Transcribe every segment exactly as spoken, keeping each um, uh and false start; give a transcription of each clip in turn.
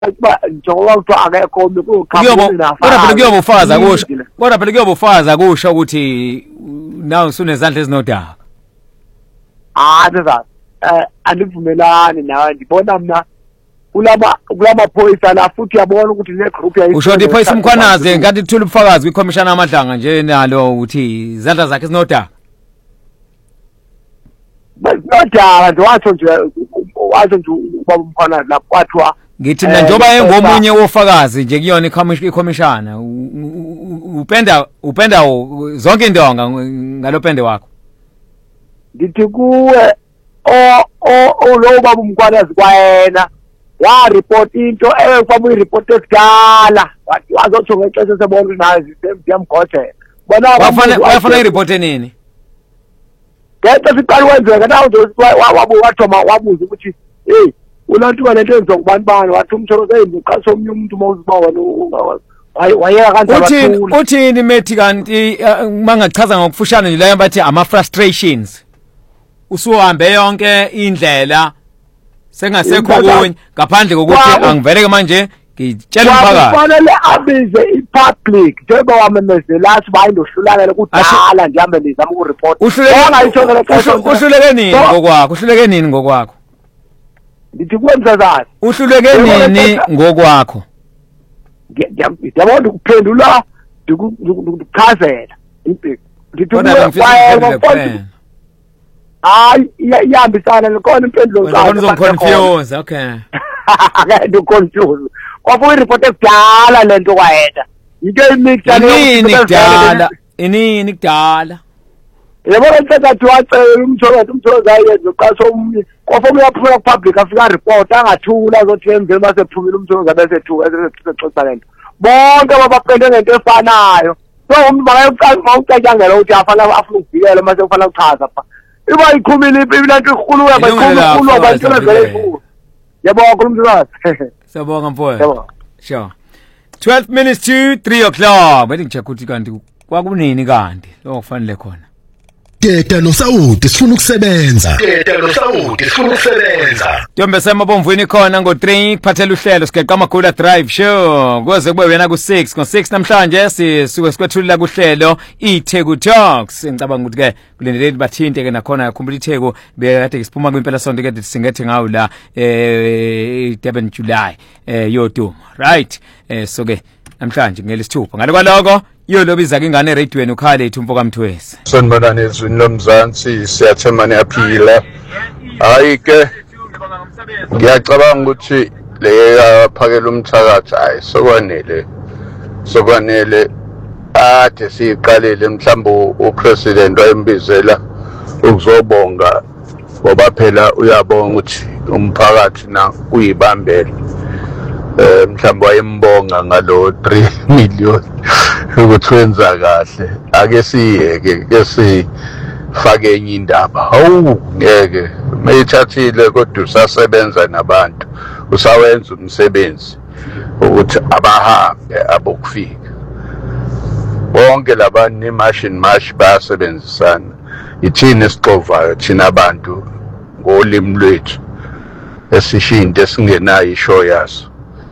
njengoba kuthiwa akekho kodwa phela kuyobufaza kusho kodwa phela kuyobufaza kusho ukuthi nawe usunezandla ezinodaka. Ah neza eh andivumelani nawe ndibona mina kulama kulama phoyisa la futhi yabona ukuthi le group yayi usho ukuthi iphoyisa umkhwanazi ngathi thula ubufakazi kwiCommission yamadlanga nje nalo ukuthi izandla zakhe ezinodaka. Nodaka nje wathi nje wathi nje ubaba umkhwanazi lapho kwathiwa ngithi mina njoba engomunye wofakazi nje kuyona iCommission upenda upenda zonke indonga ngalopende wakho. Ngithi kuwe o o lo baba umkhwanazi kwayena wa report into ekwabuyi report esikala wathi wazothi ngexesha sebona nazi siyamgojela bona wafana wafana ireport nini ngeke siqala wenzeka nawo wabu wathoma wabuza ukuthi hey ulantu kwalento enzo kubantu bani wathi umthoro seyiqasho omnye umuntu mawuziba wena wayeka kanjalo uthini uthini methi kanti mangachaza ngokufushana nje la bathi ama frustrations usuhambe yonke indlela sengasekho kunye ngaphandle kokuthi angivele ke manje ngitshela umphakathi kufanele abize ipublic njengoba wamemezela athi bayindohlulakela kudala ngihambe nizama ukureport uhluleke nini ngokwakho uhluleke nini ngokwakho ndithi kwenza zazi uhluleke nini ngokwakho ngiyabona ukuphendula ukuchazela impilo ndithi kuwe hayi iyahambisana lekona impendulo zakho uzoconfuse okay akade uconfuse kwafuthi report ekudala lento kwayena into emixana yini kudala inini kudala yabona sengathi wacela umtholazi umtholazi ayenze uqasho umnye kwafuthi uyaphuma kupublic afika report angathula azothi emveni base phumile umtholazi bese thuka esexoxa lento bonke babapende ngento efanayo so umuntu bakayoqala ucatshangela ukuthi afana afuna ukuvikela mase ufana uchaza pha iba ikhumile impilo into ikhuluya bayikhuluma khulu abantu bezele yabona kulumzwazi siyabonga mfowethu sure twelve minutes to three o'clock bethi ngicheck ukuthi kanti kwakunini kanti lo kufanele khona Teta noSawuti sifuna ukusebenza Teta noSawuti sifuna ukusebenza Ntombe semabomvweni khona ngo three kuphathela uhlelo sigeqa amagula drive show kuze kube wena ku six ngo six namhlanje sisuke sikwethulula kuhlelo iTheku Talks ngicabanga ukuthi ke kulendeleni bathinte ke nakhona yakhumbula iTheku bekade isiphuma kwimpela sonto ke singethe ngawo la eh Durban July eh yodumo right eh so ke namhlanje ngelesithupha ngale kwaloko yolobiza ke ingane radioweni ukhale ethu mfoka Mthwesi sanibonani ezwini lomzansi siyathema niyaphila hayi ke ngiyacabanga ukuthi le yaphakela umthakathi hayi sokwanele sokwanele ade siqalele mhlawumbe upresident wayembizela ukuzobonga ngoba phela uyabonga ukuthi umphakathi na uyibambele eh mhlawumbe wayembonga ngalo three million ukuthi wenza kahle ake siyeke ke sifake enye indaba hawu ngeke mayithathile kodwa usasebenza nabantu usawenza umsebenzi ukuthi abahambe abokufika bonke labantu nemashini mash basebenzisana ithini esixovayo thina abantu ngolimi lwethu esishinto esingenayo isho yaso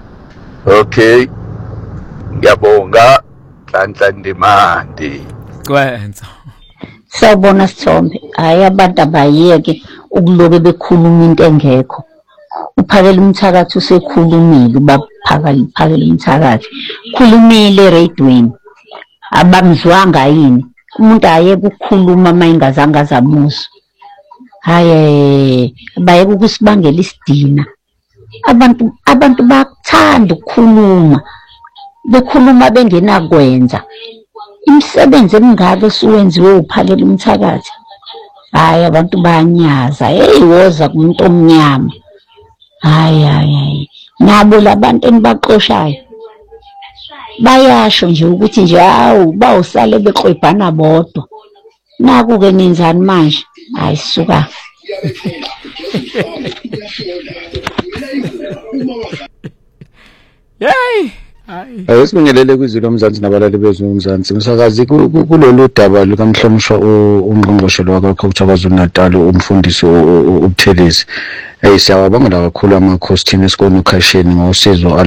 okay ngiyabonga hlanhla ndimandi kwenza Sawubona Sithombe hayi abantu abayeke ukuloke bekhuluma into engekho uphakela umthakathi usekhulumile ubaphakala phakela umthakathi khulumile radioweni abamzwanga yini umuntu ayeke ukukhuluma mayingazange azamuso haye bayeke ukusibangela isidina abantu abantu bakuthanda ukukhuluma bekhuluma bengenakwenza imisebenzi emingaka siwenziwe uphakela umthakathi hayi abantu bayanyaza hey woza kumuntu omnyama hayi hayi nabo labantu enibaqoshayo bayasho nje ukuthi nje hawu bawusale beqwebhana bodwa naku ke nenzani manje hayi suka Yay Eh sibingelele kwizwi lomzansi nabalali bezwe umzansi. Msakazi kulolu daba likamhlonishwa ungqongqoshe wakho uThakazo Natal umfundisi uButhelezi. Eh siyabonga kakhulu ama-cost team esikoleni ukhasheni ngosizo